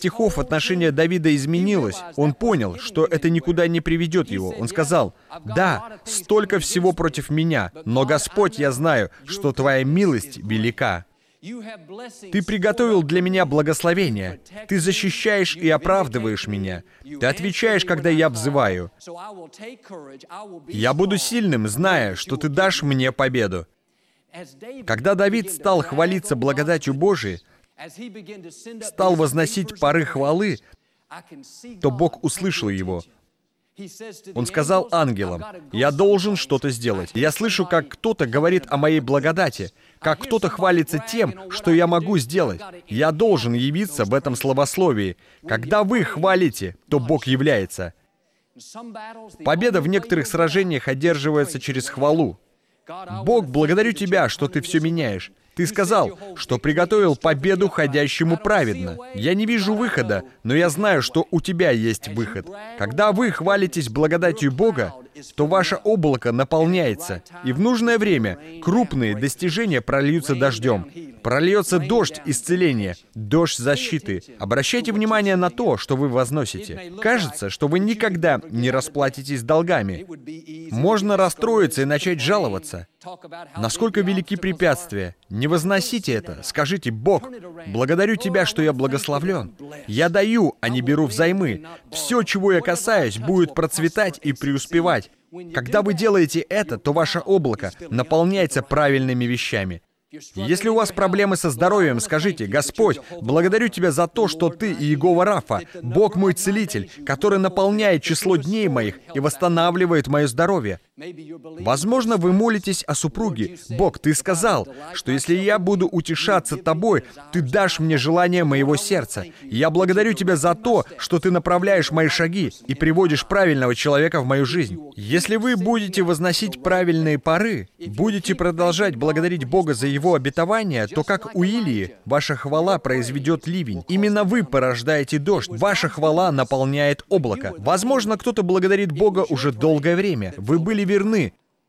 стихов отношение Давида изменилось. Он понял, что это никуда не приведет его. Он сказал: «Да, столько всего против меня, но, Господь, я знаю, что Твоя милость велика. Ты приготовил для меня благословение. Ты защищаешь и оправдываешь меня. Ты отвечаешь, когда я взываю. Я буду сильным, зная, что Ты дашь мне победу». Когда Давид стал хвалиться благодатью Божией, стал возносить пары хвалы, то Бог услышал его. Он сказал ангелам: «Я должен что-то сделать. Я слышу, как кто-то говорит о моей благодати, как кто-то хвалится тем, что я могу сделать. Я должен явиться в этом славословии. Когда вы хвалите, то Бог является». Победа в некоторых сражениях одерживается через хвалу. «Бог, благодарю Тебя, что Ты все меняешь. Ты сказал, что приготовил победу ходящему праведно. Я не вижу выхода, но я знаю, что у Тебя есть выход. Когда вы хвалитесь благодатью Бога, то ваше облако наполняется, и в нужное время крупные достижения прольются дождем. Прольется дождь исцеления, дождь защиты. Обращайте внимание на то, что вы возносите. Кажется, что вы никогда не расплатитесь долгами. Можно расстроиться и начать жаловаться. Насколько велики препятствия. Не возносите это. Скажите: «Бог, благодарю Тебя, что я благословлен. Я даю, а не беру взаймы. Все, чего я касаюсь, будет процветать и преуспевать». Когда вы делаете это, то ваше облако наполняется правильными вещами. Если у вас проблемы со здоровьем, скажите: «Господь, благодарю Тебя за то, что Ты Иегова Рафа, Бог мой целитель, который наполняет число дней моих и восстанавливает мое здоровье». Возможно, вы молитесь о супруге. «Бог, Ты сказал, что если я буду утешаться Тобой, Ты дашь мне желание моего сердца. Я благодарю Тебя за то, что Ты направляешь мои шаги и приводишь правильного человека в мою жизнь». Если вы будете возносить правильные пары, будете продолжать благодарить Бога за Его обетование, то, как у Илии, ваша хвала произведет ливень. Именно вы порождаете дождь. Ваша хвала наполняет облако. Возможно, кто-то благодарит Бога уже долгое время. Вы были верны.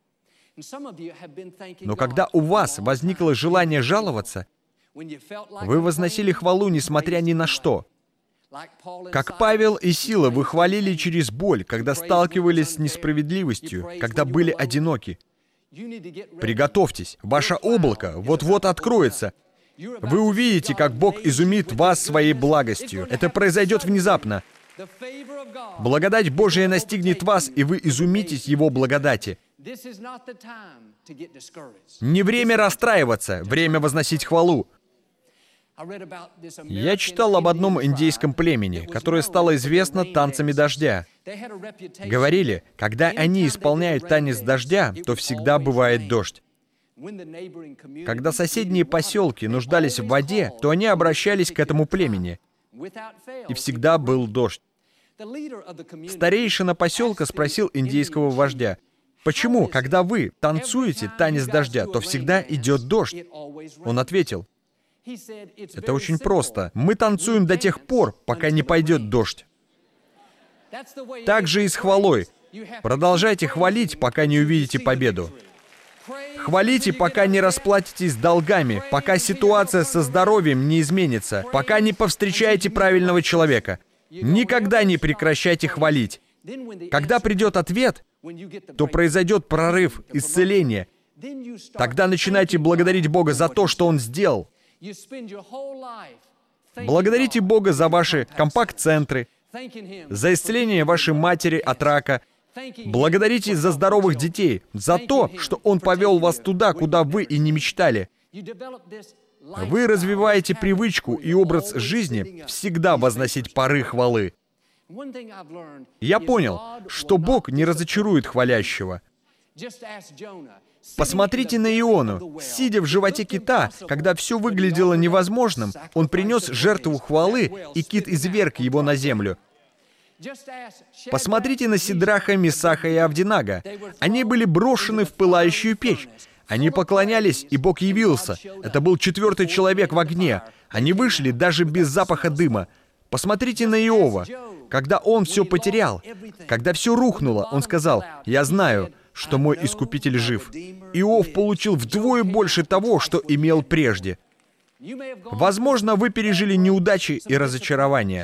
Но когда у вас возникло желание жаловаться, вы возносили хвалу, несмотря ни на что. Как Павел и Сила, вы хвалили через боль, когда сталкивались с несправедливостью, когда были одиноки. Приготовьтесь, ваше облако вот-вот откроется. Вы увидите, как Бог изумит вас своей благостью. Это произойдет внезапно. Благодать Божия настигнет вас, и вы изумитесь Его благодати. Не время расстраиваться, время возносить хвалу. Я читал об одном индейском племени, которое стало известно танцами дождя. Говорили, когда они исполняют танец дождя, то всегда бывает дождь. Когда соседние поселки нуждались в воде, то они обращались к этому племени, и всегда был дождь. Старейшина поселка спросил индейского вождя: «Почему, когда вы танцуете танец дождя, то всегда идет дождь?» Он ответил: «Это очень просто. Мы танцуем до тех пор, пока не пойдет дождь». Так же и с хвалой. Продолжайте хвалить, пока не увидите победу. Хвалите, пока не расплатитесь долгами, пока ситуация со здоровьем не изменится, пока не повстречаете правильного человека. Никогда не прекращайте хвалить. Когда придет ответ, то произойдет прорыв, исцеление. Тогда начинайте благодарить Бога за то, что Он сделал. Благодарите Бога за ваши компакт-центры, за исцеление вашей матери от рака. Благодарите за здоровых детей, за то, что Он повел вас туда, куда вы и не мечтали. Вы развиваете привычку и образ жизни всегда возносить пары хвалы. Я понял, что Бог не разочарует хвалящего. Посмотрите на Иону. Сидя в животе кита, когда все выглядело невозможным, он принес жертву хвалы, и кит изверг его на землю. Посмотрите на Сидраха, Месаха и Авдинага. Они были брошены в пылающую печь. Они поклонялись, и Бог явился. Это был 4-й человек в огне. Они вышли даже без запаха дыма. Посмотрите на Иова. Когда он все потерял, когда все рухнуло, он сказал: «Я знаю, что мой Искупитель жив». Иов получил вдвое больше того, что имел прежде. Возможно, вы пережили неудачи и разочарования.